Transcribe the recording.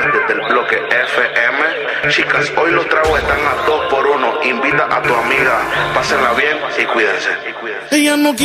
desde el bloque FM. Chicas, hoy los tragos están a 2 por 1. Invita a tu amiga, pásenla bien y cuídense. Ella no